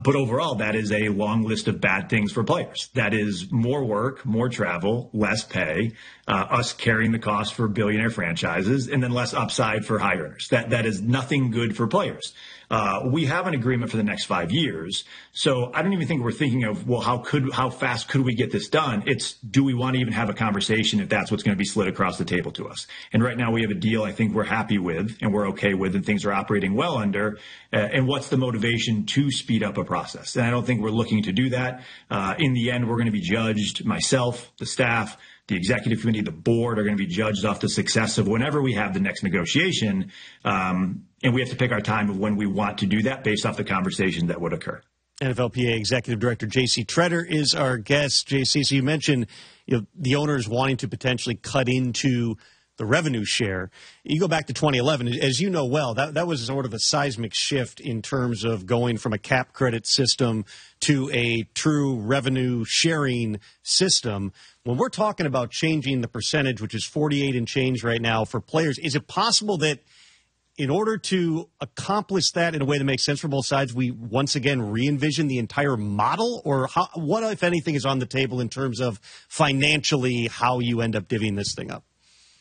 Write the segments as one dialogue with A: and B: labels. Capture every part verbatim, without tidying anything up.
A: But overall, that is a long list of bad things for players. That is more work, more travel, less pay, uh, us carrying the cost for billionaire franchises, and then less upside for high earners. That that is nothing good for players. Uh, we have an agreement for the next five years. So I don't even think we're thinking of, well, how could, how fast could we get this done? It's, do we want to even have a conversation if that's what's going to be slid across the table to us? And right now we have a deal I think we're happy with and we're okay with and things are operating well under. Uh, and what's the motivation to speed up a process? And I don't think we're looking to do that. Uh, in the end, we're going to be judged, myself, the staff, the executive committee, the board are going to be judged off the success of whenever we have the next negotiation. Um, and we have to pick our time of when we want to do that based off the conversation that would occur.
B: N F L P A Executive Director J C Tretter is our guest. J C, so you mentioned you know, the owners wanting to potentially cut into the revenue share. You go back to twenty eleven, as you know well, that, that was sort of a seismic shift in terms of going from a cap credit system to a true revenue sharing system. When we're talking about changing the percentage, which is forty-eight and change right now for players, is it possible that in order to accomplish that in a way that makes sense for both sides, we once again re-envision the entire model? Or how, what, if anything, is on the table in terms of financially how you end up divvying this thing up?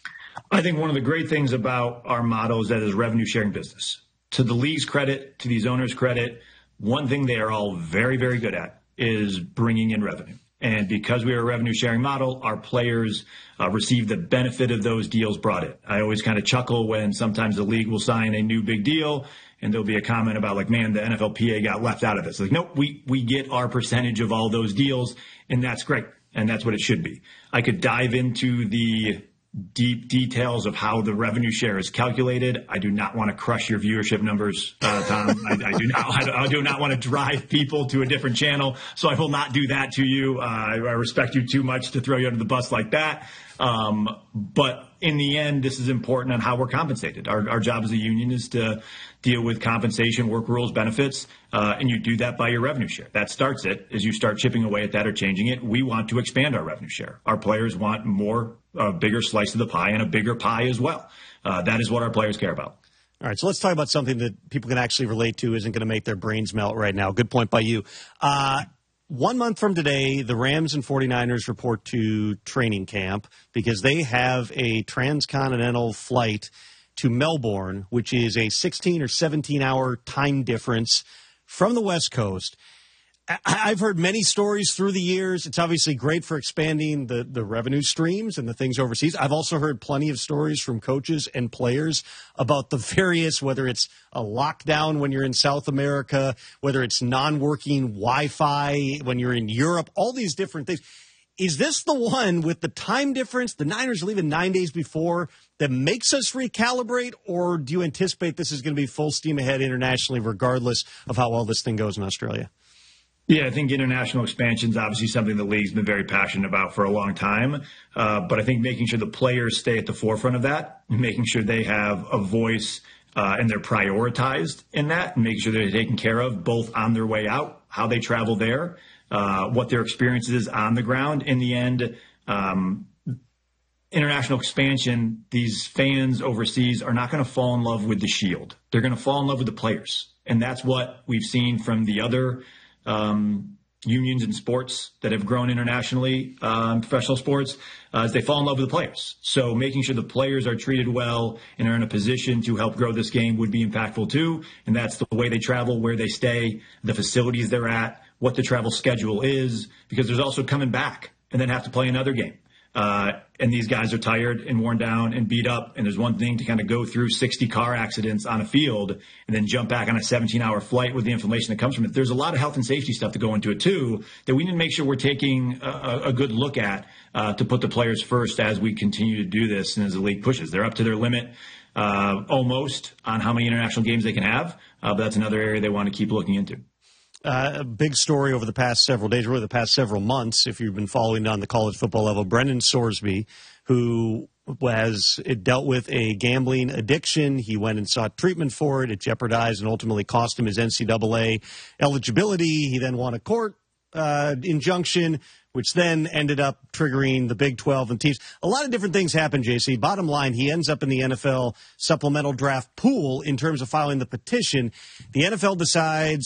A: I think one of the great things about our model is that it's a revenue sharing business. To the league's credit, to these owners' credit, one thing they are all very, very good at is bringing in revenue. And because we are a revenue sharing model, our players uh, receive the benefit of those deals brought in. I always kind of chuckle when sometimes the league will sign a new big deal and there'll be a comment about like, man, the N F L P A got left out of this. Like, nope, we, we get our percentage of all those deals and that's great. And that's what it should be. I could dive into the deep details of how the revenue share is calculated. I do not want to crush your viewership numbers, uh, Tom. I, I do not. I do not want to drive people to a different channel, so I will not do that to you. Uh, I, I respect you too much to throw you under the bus like that. Um, but in the end, this is important on how we're compensated. Our, our job as a union is to deal with compensation, work rules, benefits, uh, and you do that by your revenue share. That starts it. As you start chipping away at that or changing it, we want to expand our revenue share. Our players want more, a bigger slice of the pie and a bigger pie as well. Uh, that is what our players care about.
B: All right, so let's talk about something that people can actually relate to, isn't going to make their brains melt right now. Good point by you. Uh, One month from today, the Rams and 49ers report to training camp because they have a transcontinental flight to Melbourne, which is a sixteen or seventeen hour time difference from the West Coast. I've heard many stories through the years. It's obviously great for expanding the, the revenue streams and the things overseas. I've also heard plenty of stories from coaches and players about the various, whether it's a lockdown when you're in South America, whether it's non-working Wi-Fi when you're in Europe, all these different things. Is this the one with the time difference, the Niners leaving nine days before, that makes us recalibrate, or do you anticipate this is going to be full steam ahead internationally regardless of how well this thing goes in Australia?
A: Yeah, I think international expansion is obviously something the league's been very passionate about for a long time. Uh, but I think making sure the players stay at the forefront of that, making sure they have a voice uh, and they're prioritized in that, and making sure they're taken care of both on their way out, how they travel there, uh, what their experience is on the ground. In the end, um, international expansion, these fans overseas are not going to fall in love with the shield. They're going to fall in love with the players. And that's what we've seen from the other Um, unions in sports that have grown internationally, um, professional sports, uh, as they fall in love with the players. So making sure the players are treated well and are in a position to help grow this game would be impactful too. And that's the way they travel, where they stay, the facilities they're at, what the travel schedule is, because there's also coming back and then have to play another game. Uh, and these guys are tired and worn down and beat up. And there's one thing to kind of go through sixty car accidents on a field and then jump back on a seventeen hour flight with the inflammation that comes from it. There's a lot of health and safety stuff to go into it too, that we need to make sure we're taking a, a good look at, uh, to put the players first as we continue to do this. And as the league pushes, they're up to their limit, uh, almost on how many international games they can have. Uh, but that's another area they want to keep looking into.
B: Uh, a big story over the past several days, really the past several months, if you've been following on the college football level, Brendan Sorsby, who has dealt with a gambling addiction. He went and sought treatment for it. It jeopardized and ultimately cost him his N C double A eligibility. He then won a court uh, injunction, which then ended up triggering the Big twelve and teams. A lot of different things happen, J C. Bottom line, he ends up in the N F L supplemental draft pool in terms of filing the petition. The N F L decides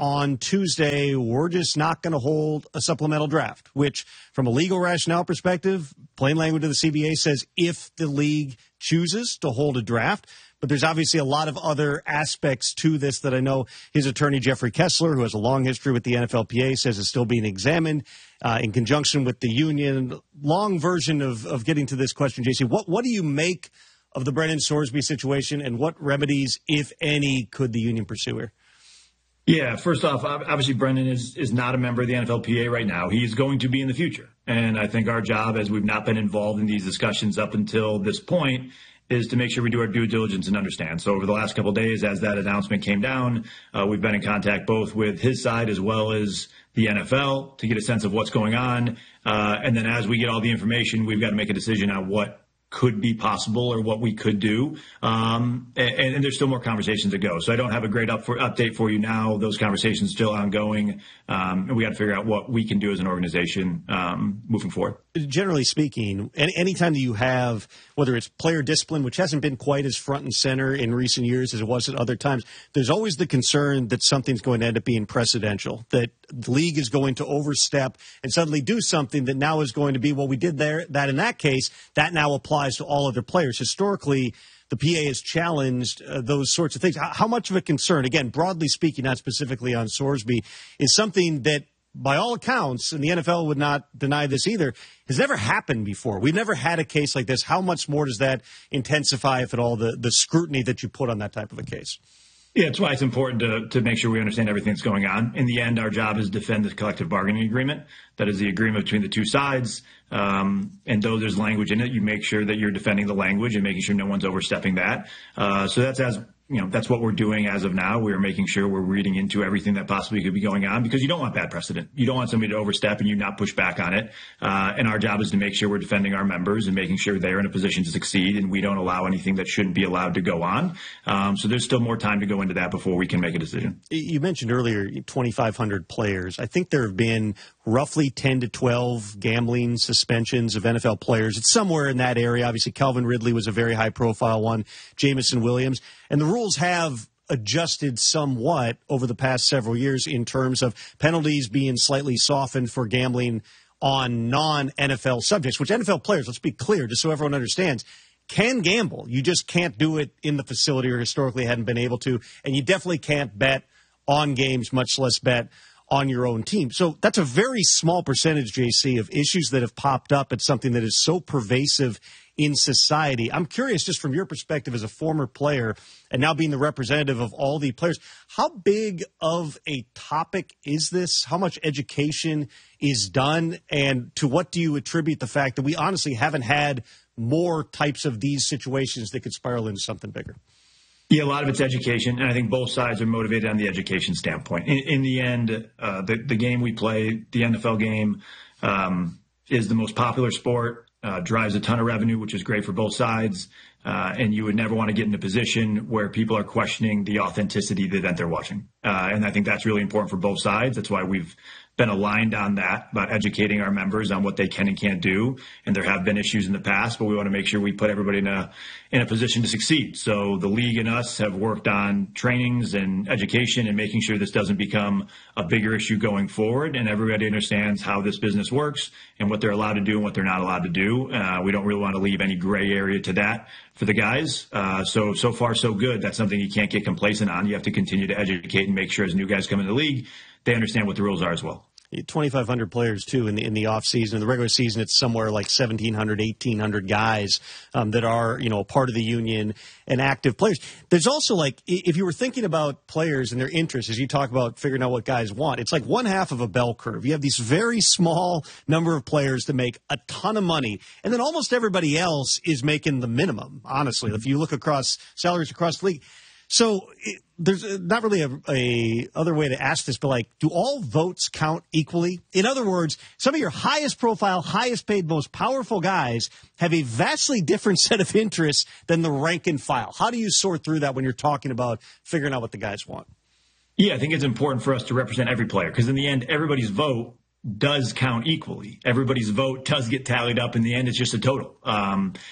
B: on Tuesday, we're just not going to hold a supplemental draft, which from a legal rationale perspective, plain language of the C B A says if the league chooses to hold a draft. But there's obviously a lot of other aspects to this that I know his attorney, Jeffrey Kessler, who has a long history with the N F L P A, says is still being examined uh, in conjunction with the union. Long version of, of getting to this question, J C, what, what do you make of the Brennan Sorsby situation, and what remedies, if any, could the union pursue here?
A: Yeah, first off, obviously Brendan is, is not a member of the N F L P A right now. He is going to be in the future. And I think our job, as we've not been involved in these discussions up until this point, is to make sure we do our due diligence and understand. So over the last couple of days, as that announcement came down, uh, we've been in contact both with his side as well as the N F L to get a sense of what's going on. Uh, and then as we get all the information, we've got to make a decision on what could be possible or what we could do. Um, and, and there's still more conversations to go. So I don't have a great up for, update for you now. Those conversations still ongoing. Um, and we got to figure out what we can do as an organization um, moving forward.
B: Generally speaking, any anytime that you have, whether it's player discipline, which hasn't been quite as front and center in recent years as it was at other times, there's always the concern that something's going to end up being precedential, that the league is going to overstep and suddenly do something that now is going to be, well, we did there, that in that case, that now applies to all other players. Historically, the P A has challenged uh, those sorts of things. How, how much of a concern, again, broadly speaking, not specifically on Sorsby, is something that, by all accounts, and the N F L would not deny this either, has never happened before. We've never had a case like this. How much more does that intensify, if at all, the, the scrutiny that you put on that type of a case?
A: Yeah, that's why it's important to, to make sure we understand everything that's going on. In the end, our job is to defend the collective bargaining agreement. That is the agreement between the two sides. Um, and though there's language in it, you make sure that you're defending the language and making sure no one's overstepping that. Uh, so that's as you know, that's what we're doing as of now. We're making sure we're reading into everything that possibly could be going on, because you don't want bad precedent. You don't want somebody to overstep and you not push back on it. Uh, and our job is to make sure we're defending our members and making sure they're in a position to succeed, and we don't allow anything that shouldn't be allowed to go on. Um, so there's still more time to go into that before we can make a decision.
B: You mentioned earlier twenty-five hundred players. I think there have been roughly ten to twelve gambling suspensions of N F L players. It's somewhere in that area. Obviously, Calvin Ridley was a very high-profile one, Jameson Williams. And the rules have adjusted somewhat over the past several years in terms of penalties being slightly softened for gambling on non-N F L subjects, which N F L players, let's be clear, just so everyone understands, can gamble. You just can't do it in the facility, or historically hadn't been able to. And you definitely can't bet on games, much less bet on your own team. So that's a very small percentage, J C, of issues that have popped up. It's something that is so pervasive in society. I'm curious, just from your perspective as a former player and now being the representative of all the players, how big of a topic is this? How much education is done? And to what do you attribute the fact that we honestly haven't had more types of these situations that could spiral into something bigger?
A: Yeah, a lot of it's education, and I think both sides are motivated on the education standpoint. In, in the end, uh, the, the game we play, the N F L game, um, is the most popular sport, uh, drives a ton of revenue, which is great for both sides, uh, and you would never want to get in a position where people are questioning the authenticity of the event they're watching. Uh, and I think that's really important for both sides. That's why we've been aligned on that, about educating our members on what they can and can't do. And there have been issues in the past, but we want to make sure we put everybody in a in a position to succeed. So the league and us have worked on trainings and education and making sure this doesn't become a bigger issue going forward, and everybody understands how this business works and what they're allowed to do and what they're not allowed to do. Uh, we don't really want to leave any gray area to that for the guys. Uh, so, so far, so good. That's something you can't get complacent on. You have to continue to educate and make sure as new guys come in the league, they understand what the rules are as well.
B: twenty-five hundred players, too, in the in the offseason. In the regular season, it's somewhere like seventeen hundred, eighteen hundred guys um, that are, you know, a part of the union and active players. There's also, like, if you were thinking about players and their interests, as you talk about figuring out what guys want, it's like one half of a bell curve. You have these very small number of players that make a ton of money, and then almost everybody else is making the minimum, honestly, if you look across salaries across the league. So it, there's not really a, a other way to ask this, but like, do all votes count equally? In other words, some of your highest profile, highest paid, most powerful guys have a vastly different set of interests than the rank and file. How do you sort through that when you're talking about figuring out what the guys want?
A: Yeah, I think it's important for us to represent every player, because in the end, everybody's vote does count equally. Everybody's vote does get tallied up. In the end, it's just a total. Um,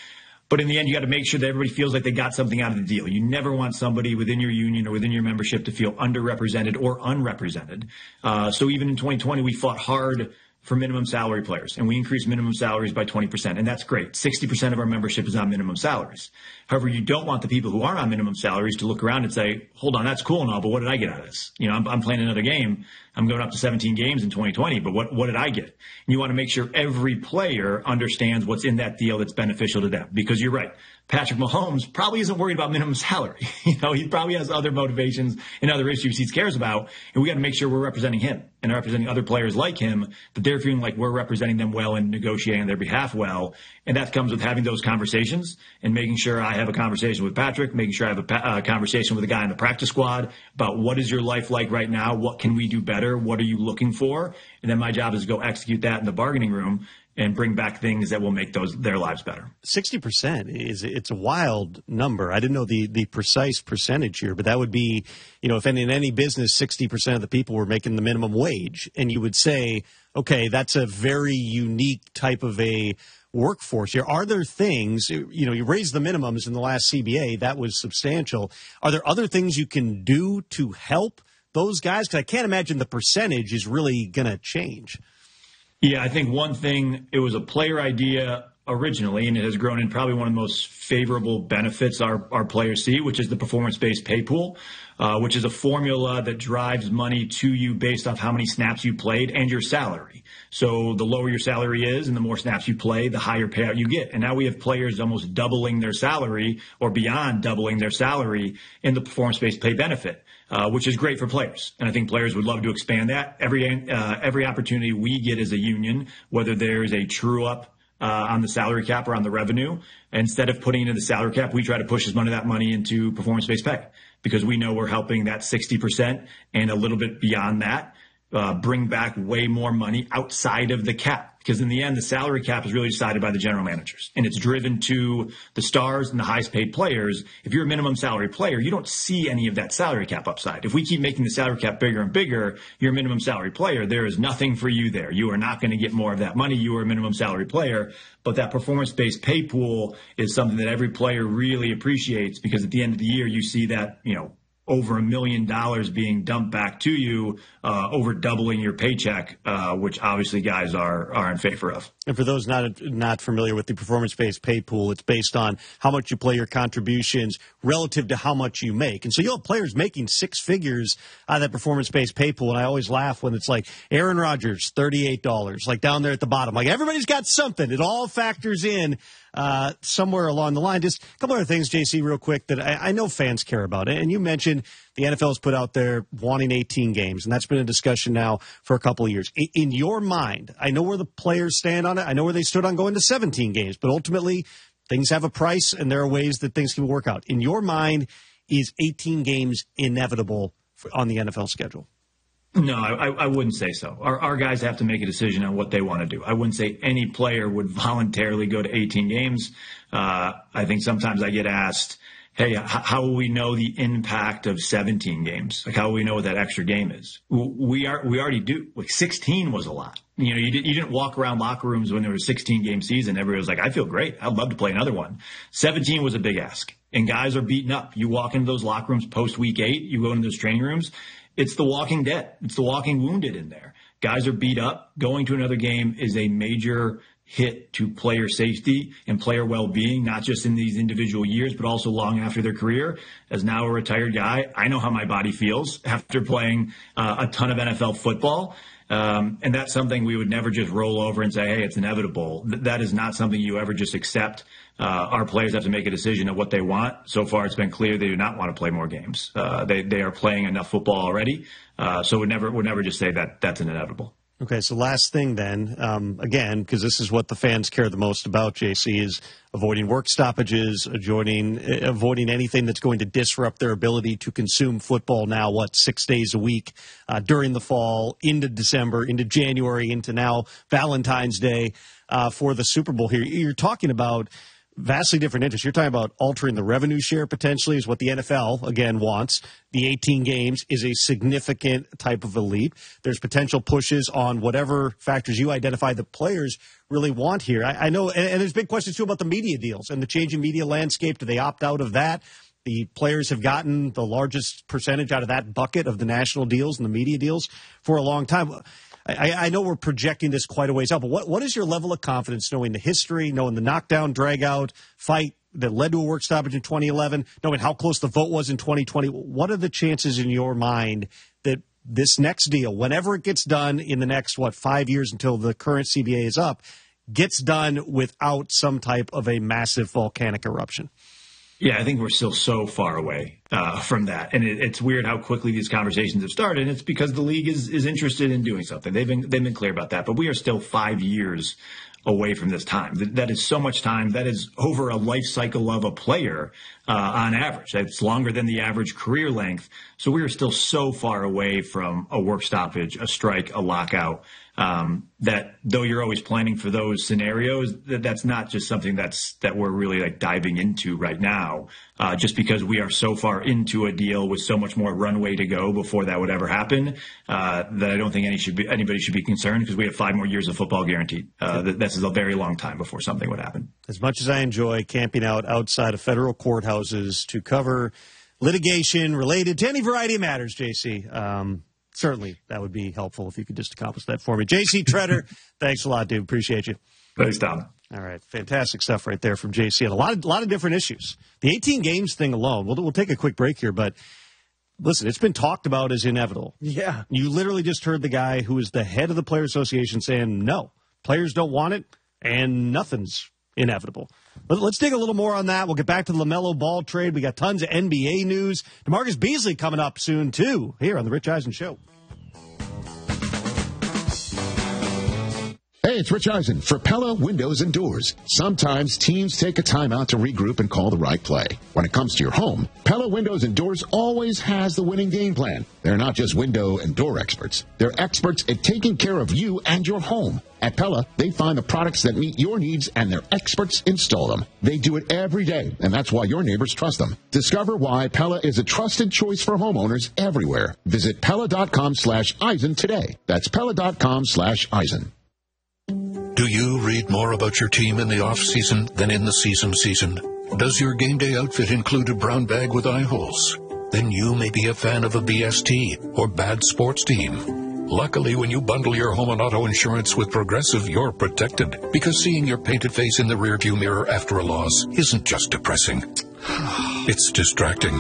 A: But in the end, you got to make sure that everybody feels like they got something out of the deal. You never want somebody within your union or within your membership to feel underrepresented or unrepresented. Uh, so even in twenty twenty, we fought hard for minimum salary players, and we increased minimum salaries by twenty percent, and that's great. sixty percent of our membership is on minimum salaries. However, you don't want the people who are on minimum salaries to look around and say, hold on, that's cool and all, but what did I get out of this? You know, I'm, I'm playing another game. I'm going up to seventeen games in twenty twenty, but what, what did I get? And you want to make sure every player understands what's in that deal that's beneficial to them, because you're right. Patrick Mahomes probably isn't worried about minimum salary. You know, he probably has other motivations and other issues he cares about, and we got to make sure we're representing him and representing other players like him, that they're feeling like we're representing them well and negotiating on their behalf well. And that comes with having those conversations and making sure I have a conversation with Patrick, making sure I have a uh, conversation with a guy in the practice squad about what is your life like right now? What can we do better? What are you looking for? And then my job is to go execute that in the bargaining room and bring back things that will make those their lives better.
B: sixty percent is it's a wild number. I didn't know the, the precise percentage here, but that would be, you know, if in, in any business sixty percent of the people were making the minimum wage, and you would say, okay, that's a very unique type of a workforce here. Are there things, you know, you raised the minimums in the last C B A, that was substantial. Are there other things you can do to help those guys? Because I can't imagine the percentage is really going to change.
A: Yeah, I think one thing, it was a player idea originally, and it has grown in probably one of the most favorable benefits our, our players see, which is the performance-based pay pool, uh, which is a formula that drives money to you based off how many snaps you played and your salary. So the lower your salary is and the more snaps you play, the higher payout you get. And now we have players almost doubling their salary or beyond doubling their salary in the performance-based pay benefit. Uh, which is great for players. And I think players would love to expand that. Every uh, every opportunity we get as a union, whether there's a true up uh, on the salary cap or on the revenue, instead of putting it in the salary cap, we try to push as much of that money into performance-based pay, because we know we're helping that sixty percent and a little bit beyond that uh, bring back way more money outside of the cap. Because in the end, the salary cap is really decided by the general managers, and it's driven to the stars and the highest paid players. If you're a minimum salary player, you don't see any of that salary cap upside. If we keep making the salary cap bigger and bigger, you're a minimum salary player. There is nothing for you there. You are not going to get more of that money. You are a minimum salary player. But that performance-based pay pool is something that every player really appreciates, because at the end of the year, you see that, you know, over a million dollars being dumped back to you, uh, over doubling your paycheck, uh, which obviously guys are are in favor of.
B: And for those not not familiar with the performance-based pay pool, it's based on how much you play, your contributions relative to how much you make. And so you'll have players making six figures out of that performance-based pay pool. And I always laugh when it's like Aaron Rodgers, thirty-eight dollars, like down there at the bottom. Like everybody's got something. It all factors in uh, somewhere along the line. Just a couple other things, J C, real quick, that I, I know fans care about. And you mentioned the N F L has put out there wanting eighteen games, and that's been a discussion now for a couple of years. In, in your mind, I know where the players stand on it. I know where they stood on going to seventeen games, but ultimately things have a price, and there are ways that things can work out. In your mind, is eighteen games inevitable for, on the N F L schedule?
A: No, I, I wouldn't say so. Our, our guys have to make a decision on what they want to do. I wouldn't say any player would voluntarily go to eighteen games. Uh, I think sometimes I get asked, hey, h- how will we know the impact of seventeen games? Like, how will we know what that extra game is? We are, we already do. Like, sixteen was a lot. You know, you, did, you didn't walk around locker rooms when there was a sixteen game season. Everybody was like, I feel great. I'd love to play another one. seventeen was a big ask, and guys are beaten up. You walk into those locker rooms post week eight, you go into those training rooms. It's the walking dead. It's the walking wounded in there. Guys are beat up. Going to another game is a major hit to player safety and player well-being, not just in these individual years, but also long after their career. As now a retired guy, I know how my body feels after playing uh, a ton of N F L football. Um, and that's something we would never just roll over and say, hey, it's inevitable. Th- that is not something you ever just accept. Uh, our players have to make a decision of what they want. So far, it's been clear they do not want to play more games. Uh, they they are playing enough football already. Uh, so we'd never, would never just say that that's an inevitable.
B: Okay, so last thing then, um, again, because this is what the fans care the most about, J C, is avoiding work stoppages, avoiding, avoiding anything that's going to disrupt their ability to consume football now, what, six days a week uh, during the fall, into December, into January, into now Valentine's Day uh, for the Super Bowl here. You're talking about vastly different interests. You're talking about altering the revenue share potentially is what the N F L, again, wants. The eighteen games is a significant type of a leap. There's potential pushes on whatever factors you identify the players really want here. I, I know, and, and there's big questions, too, about the media deals and the changing media landscape. Do they opt out of that? The players have gotten the largest percentage out of that bucket of the national deals and the media deals for a long time. I, I know we're projecting this quite a ways out, but what, what is your level of confidence knowing the history, knowing the knockdown, drag-out fight that led to a work stoppage in twenty eleven, knowing how close the vote was in twenty twenty? What are the chances in your mind that this next deal, whenever it gets done in the next, what, five years until the current C B A is up, gets done without some type of a massive volcanic eruption?
A: Yeah, I think we're still so far away uh, from that. And it, it's weird how quickly these conversations have started. And it's because the league is, is interested in doing something. They've been, they've been clear about that. But we are still five years away from this time. That, that is so much time. That is over a life cycle of a player uh, on average. It's longer than the average career length. So we are still so far away from a work stoppage, a strike, a lockout. Um, that though you're always planning for those scenarios, that that's not just something that's that we're really like diving into right now, uh, just because we are so far into a deal with so much more runway to go before that would ever happen, uh, that I don't think any should be, anybody should be concerned because we have five more years of football guaranteed. Uh, that, that's a very long time before something would happen.
B: As much as I enjoy camping out outside of federal courthouses to cover litigation related to any variety of matters, J C, um, certainly, that would be helpful if you could just accomplish that for me. J C Tretter, thanks a lot, dude. Appreciate you.
A: Thanks, Tom.
B: All right, fantastic stuff right there from J C. And a lot of, a lot of different issues. The eighteen games thing alone, we'll, we'll take a quick break here, but listen, it's been talked about as inevitable.
C: Yeah.
B: You literally just heard the guy who is the head of the Players Association saying, no, players don't want it, and nothing's inevitable. But let's dig a little more on that. We'll get back to the LaMelo Ball trade. We got tons of N B A news. DeMarcus Beasley coming up soon, too, here on The Rich Eisen Show.
D: Hey, it's Rich Eisen for Pella Windows and Doors. Sometimes teams take a timeout to regroup and call the right play. When it comes to your home, Pella Windows and Doors always has the winning game plan. They're not just window and door experts. They're experts at taking care of you and your home. At Pella, they find the products that meet your needs, and their experts install them. They do it every day, and that's why your neighbors trust them. Discover why Pella is a trusted choice for homeowners everywhere. Visit Pella.com slash Eisen today. That's Pella.com slash Eisen.
E: Do you read more about your team in the off-season than in the season season? Does your game day outfit include a brown bag with eye holes? Then you may be a fan of a B S T or bad sports team. Luckily, when you bundle your home and auto insurance with Progressive, you're protected. Because seeing your painted face in the rearview mirror after a loss isn't just depressing. It's distracting.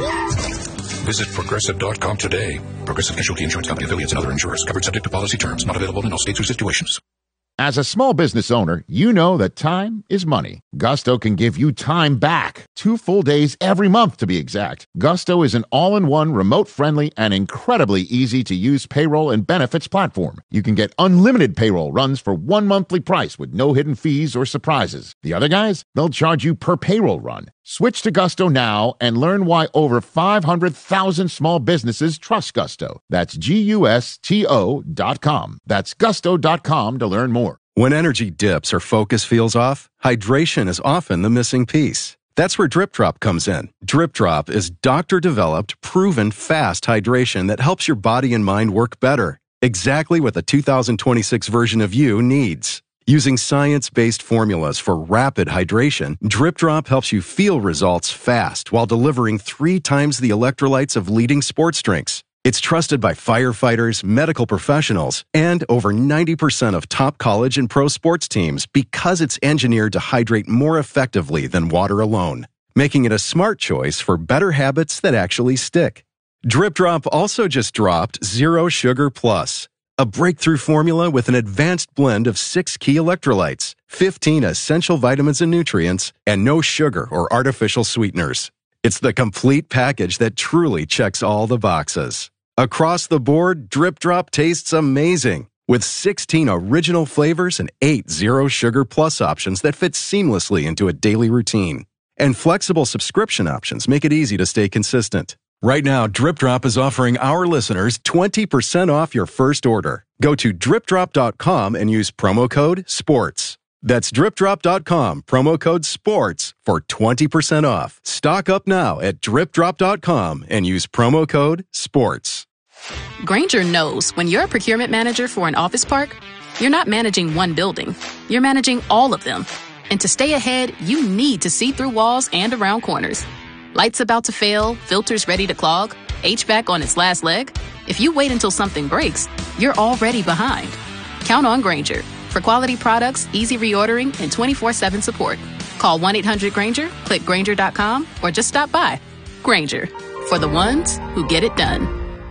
E: Visit Progressive dot com today. Progressive Casualty Insurance Company affiliates and other insurers. Covered subject to policy terms. Not available in all states or situations.
F: As a small business owner, you know that time is money. Gusto can give you time back. Two full days every month, to be exact. Gusto is an all-in-one, remote-friendly, and incredibly easy-to-use payroll and benefits platform. You can get unlimited payroll runs for one monthly price with no hidden fees or surprises. The other guys, they'll charge you per payroll run. Switch to Gusto now and learn why over five hundred thousand small businesses trust Gusto. That's G U S T O dot com. That's Gusto dot com to learn more.
G: When energy dips or focus feels off, hydration is often the missing piece. That's where Drip Drop comes in. Drip Drop is doctor-developed, proven fast hydration that helps your body and mind work better. Exactly what the two thousand twenty-six version of you needs. Using science-based formulas for rapid hydration, Drip Drop helps you feel results fast while delivering three times the electrolytes of leading sports drinks. It's trusted by firefighters, medical professionals, and over ninety percent of top college and pro sports teams because it's engineered to hydrate more effectively than water alone, making it a smart choice for better habits that actually stick. Drip Drop also just dropped Zero Sugar Plus, a breakthrough formula with an advanced blend of six key electrolytes, fifteen essential vitamins and nutrients, and no sugar or artificial sweeteners. It's the complete package that truly checks all the boxes. Across the board, Drip Drop tastes amazing, with sixteen original flavors and eight Zero Sugar Plus options that fit seamlessly into a daily routine. And flexible subscription options make it easy to stay consistent. Right now, Drip Drop is offering our listeners twenty percent off your first order. Go to drip drop dot com and use promo code SPORTS. That's drip drop dot com, promo code SPORTS for twenty percent off. Stock up now at drip drop dot com and use promo code SPORTS.
C: Grainger knows when you're a procurement manager for an office park, you're not managing one building, you're managing all of them. And to stay ahead, you need to see through walls and around corners. Lights about to fail, filters ready to clog, H V A C on its last leg. If you wait until something breaks, you're already behind. Count on Grainger for quality products, easy reordering, and twenty-four seven support. Call one eight hundred Grainger, click Grainger dot com, or just stop by. Grainger, for the ones who get it done.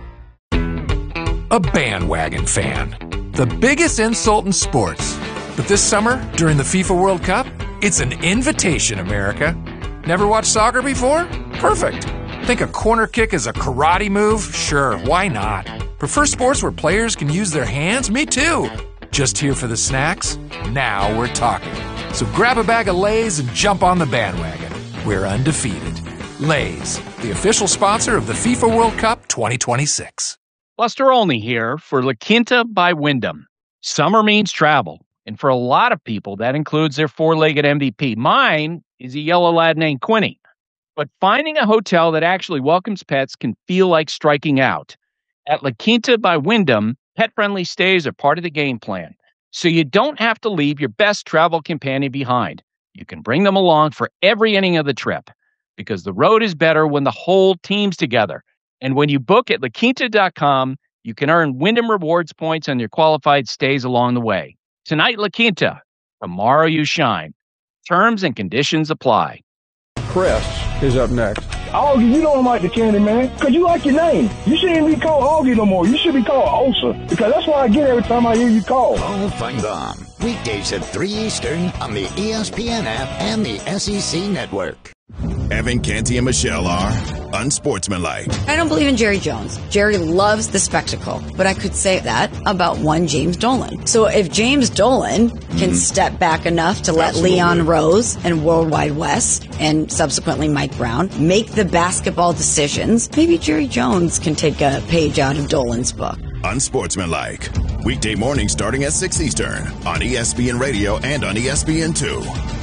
H: A bandwagon fan. The biggest insult in sports. But this summer, during the FIFA World Cup, it's an invitation, America. Never watched soccer before? Perfect. Think a corner kick is a karate move? Sure, why not? Prefer sports where players can use their hands? Me too. Just here for the snacks? Now we're talking. So grab a bag of Lay's and jump on the bandwagon. We're undefeated. Lay's, the official sponsor of the FIFA World Cup twenty twenty-six.
I: Buster Olney here for La Quinta by Wyndham. Summer means travel, and for a lot of people, that includes their four-legged M V P. Mine is a yellow lad named Quinny. But finding a hotel that actually welcomes pets can feel like striking out. At La Quinta by Wyndham, pet-friendly stays are part of the game plan, so you don't have to leave your best travel companion behind. You can bring them along for every inning of the trip, because the road is better when the whole team's together. And when you book at la quinta dot com, you can earn Wyndham Rewards points on your qualified stays along the way. Tonight, La Quinta. Tomorrow, you shine. Terms and conditions apply.
J: Chris is up next.
K: Augie, you don't like the candy, man, because you like your name. You shouldn't be called Augie no more. You should be called Osa, because that's what I get every time I hear you call.
L: All Fun Bomb. Weekdays at three Eastern on the E S P N app and the S E C Network.
M: Evan Canty and Michelle are unsportsmanlike.
N: I don't believe in Jerry Jones. Jerry loves the spectacle, but I could say that about one James Dolan. So if James Dolan can mm. step back enough to let Absolutely. Leon Rose and Worldwide Wes and subsequently Mike Brown make the basketball decisions, maybe Jerry Jones can take a page out of Dolan's book.
M: Unsportsmanlike. Weekday mornings starting at six Eastern on E S P N Radio and on E S P N two.